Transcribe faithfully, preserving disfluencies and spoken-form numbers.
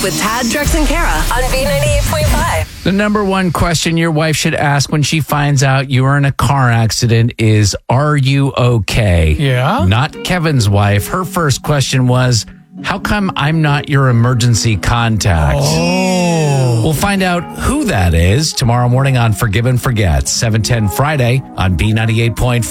with Tad, Drex, and Kara on B ninety-eight point five. The number one question your wife should ask when she finds out you were in a car accident is, are you okay? Yeah. Not Kevin's wife. Her first question was, how come I'm not your emergency contact? Oh. We'll find out who that is tomorrow morning on Forgive and Forget, seven ten Friday on B ninety-eight point five.